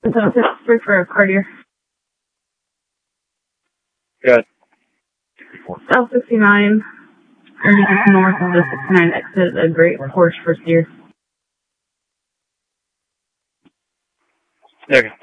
So it's for a Cartier. Good. South 69, or just north of the 69 exit, a great Porsche for steer. Okay.